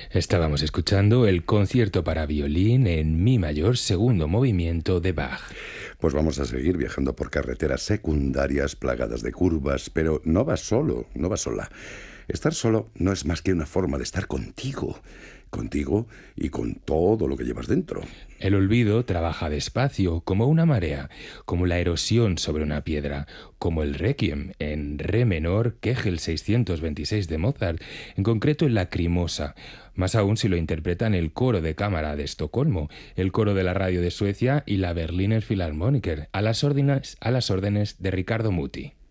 Estábamos escuchando el concierto para violín en mi mayor segundo movimiento de Bach. Pues vamos a seguir viajando por carreteras secundarias plagadas de curvas, pero no vas solo, no vas sola. Estar solo no es más que una forma de estar contigo y con todo lo que llevas dentro. El olvido trabaja despacio, como una marea, como la erosión sobre una piedra, como el Requiem en re menor, Kegel 626 de Mozart, en concreto en Lacrimosa, más aún si lo interpretan el coro de cámara de Estocolmo, el coro de la radio de Suecia y la Berliner Philharmoniker, a las órdenes de Ricardo Muti.